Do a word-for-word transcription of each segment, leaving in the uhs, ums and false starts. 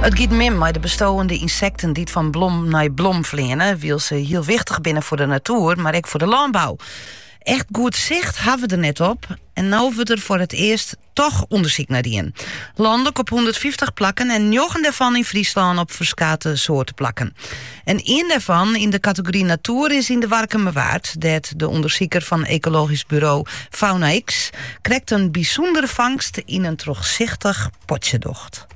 Het gaat min met de bestowende insecten die van blom naar blom vliegen. Wil ze heel wichtig binnen voor de natuur, maar ook voor de landbouw. Echt goed zicht hebben we er net op. En nu wordt er voor het eerst toch onderzoek naar die in. Landelijk op honderdvijftig plakken en negen daarvan in Friesland op verschillende soorten plakken. En één daarvan in de categorie natuur is in de Warkenmewaard. Dat de onderzoeker van ecologisch bureau Fauna X krijgt een bijzondere vangst in een terugzichtig potje docht.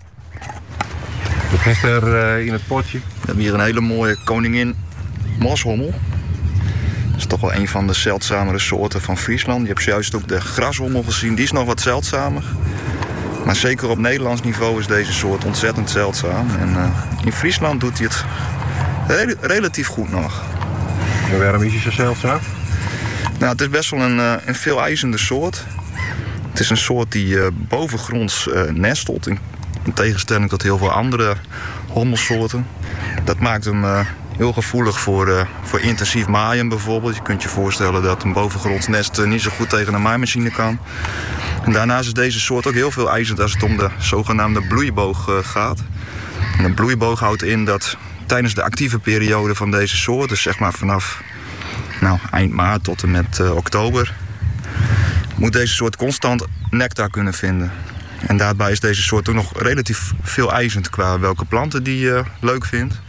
Wat heeft er uh, in het potje? We hebben hier een hele mooie koningin moshommel. Dat is toch wel een van de zeldzamere soorten van Friesland. Je hebt zojuist ook de grashommel gezien. Die is nog wat zeldzamer. Maar zeker op Nederlands niveau is deze soort ontzettend zeldzaam. En uh, in Friesland doet hij het re- relatief goed nog. En waarom is hij zo zeldzaam? Nou, het is best wel een, uh, een veeleisende soort. Het is een soort die uh, bovengronds uh, nestelt. In, in tegenstelling tot heel veel andere hommelsoorten. Dat maakt hem Uh, heel gevoelig voor, uh, voor intensief maaien bijvoorbeeld. Je kunt je voorstellen dat een bovengronds nest uh, niet zo goed tegen een maaimachine kan. En daarnaast is deze soort ook heel veel eisend als het om de zogenaamde bloeiboog uh, gaat. En een bloeiboog houdt in dat tijdens de actieve periode van deze soort, dus zeg maar vanaf nou, eind maart tot en met uh, oktober, moet deze soort constant nectar kunnen vinden. En daarbij is deze soort ook nog relatief veel eisend qua welke planten die uh, leuk vindt.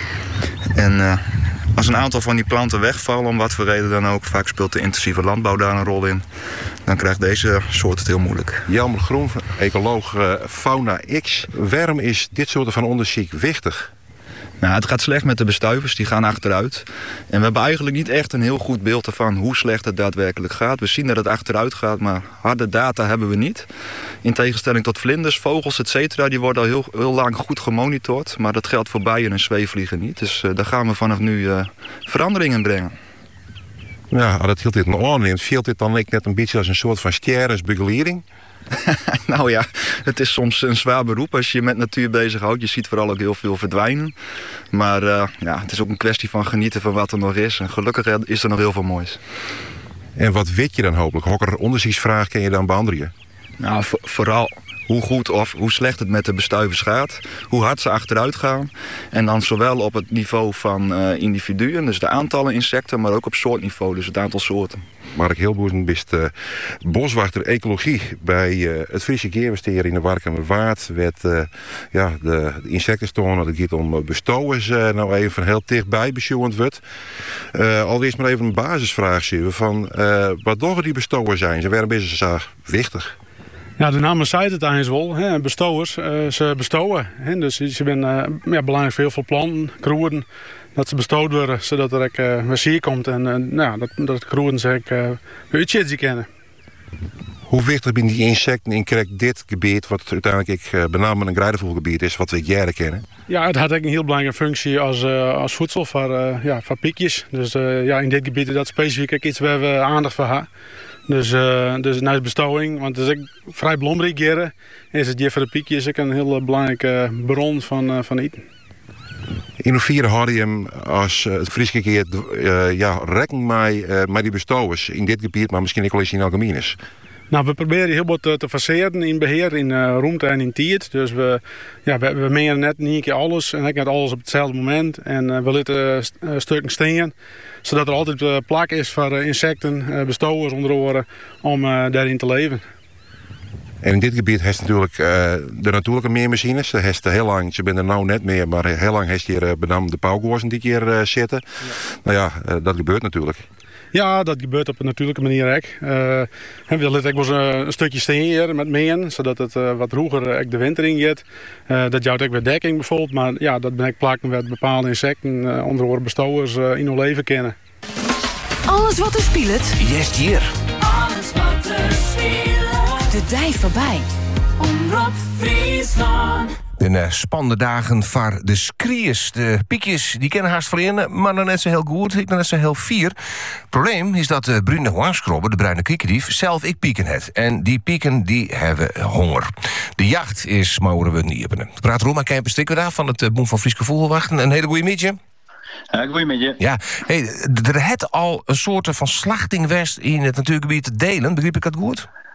En uh, als een aantal van die planten wegvallen, om wat voor reden dan ook, vaak speelt de intensieve landbouw daar een rol in, dan krijgt deze soort het heel moeilijk. Jelmer Groen, ecoloog uh, Fauna X. Waarom is dit soort van onderzoek wichtig? Nou, het gaat slecht met de bestuivers, die gaan achteruit. En we hebben eigenlijk niet echt een heel goed beeld ervan hoe slecht het daadwerkelijk gaat. We zien dat het achteruit gaat, maar harde data hebben we niet. In tegenstelling tot vlinders, vogels, et cetera, die worden al heel, heel lang goed gemonitord. Maar dat geldt voor bijen en zweefvliegen niet. Dus uh, daar gaan we vanaf nu uh, verandering in brengen. Ja, als het heel dit een aanneemt, viel dit dan net een beetje als een soort van sterrensbegeleiding? Nou ja, het is soms een zwaar beroep als je je met natuur bezighoudt. Je ziet vooral ook heel veel verdwijnen. Maar uh, ja, het is ook een kwestie van genieten van wat er nog is. En gelukkig is er nog heel veel moois. En wat weet je dan hopelijk? Welke onderzoeksvraag kan je dan beantwoorden? Nou, vo- vooral hoe goed of hoe slecht het met de bestuivers gaat. Hoe hard ze achteruit gaan. En dan zowel op het niveau van uh, individuen, dus de aantallen insecten, maar ook op soortniveau, dus het aantal soorten. Mark Hilboeren is uh, boswachter ecologie bij uh, het Friese Keerwesteer in de Warkenmerwaard. Werd uh, ja, de, de insecten stonden. Het gaat om bestowers. Uh, nou even heel dichtbij beschouwend wordt. Uh, allereerst maar even een basisvraag zien van uh, wat toch die bestowers zijn. Ze waarom is ze zo wichtig? Ja, de naam zei het eigenlijk wel. Hè. Bestowers, uh, ze bestowen. Hè. Dus ze zijn uh, ja, belangrijk voor heel veel planten, kroeden. Dat ze bestowd worden, zodat er ook, uh, weer zier komt. En uh, nou, dat, dat kroeden zich uh, uitzien kennen. Hoe wichtig zijn die insecten in krijgt dit gebied, wat uiteindelijk ik uh, benamelijk een grijdevoelgebied is, wat we jaren kennen? Ja, het had ook een heel belangrijke functie als, uh, als voedsel voor, uh, ja, voor piekjes. Dus uh, ja, in dit gebied is dat specifiek ook iets waar we aandacht voor hebben. Dus, uh, dus naast bestowing, want het is ook vrij belangrijk hier, is het hier voor de piekjes ook een heel belangrijke bron van, uh, van eten. In hoeverre hadden je hem als uh, het Friese keer uh, ja, rekening met, uh, met die bestowers in dit gebied, maar misschien ook wel eens in algemeenis? Nou, we proberen heel wat te faceren in beheer, in uh, ruimte en in tijd. Dus we, ja, we, we mengen net niet een keer alles en net alles op hetzelfde moment. En uh, we laten uh, stukken staan, zodat er altijd uh, plek is voor uh, insecten, uh, bestowers onder andere, om uh, daarin te leven. En in dit gebied heeft natuurlijk uh, de natuurlijke meermachines. Ze heeft heel lang, ze zijn er nou net meer, maar heel lang heeft hier uh, benamd de pauwgoorsen die hier uh, zitten. Ja. Nou ja, uh, dat gebeurt natuurlijk. Ja, dat gebeurt op een natuurlijke manier ook. Uh, we willen ook wel een, een stukje steen hier met meeën, zodat het uh, wat vroeger uh, de winter in gaat. Uh, dat jouwt ook weer dekking bijvoorbeeld, maar ja, dat ben ik plakken met bepaalde insecten, uh, onder andere bestowers, uh, in hun leven kennen. Alles wat er speelt. Yes, hier. Alles wat er speelt. De dij voorbij. Omroep Friesland. De uh, spannende dagen voor de skriers. De piekjes, die kennen haast verlenen, maar dan net zo heel goed, ik dan net zo heel fier. Het probleem is dat de bruine hoangskrobber, de bruine kiekendief, zelf ik pieken het. En die pieken, die hebben honger. De jacht is mogen we niet hebben. Ik praat Roma Kemper Stikker daar van het uh, Boom van Frieske Vogelwachten. Een hele goede midje. Ja, goedemiddag. Ja, hey, er het al een soort van slachting west in het natuurgebied te delen, begreep ik dat goed?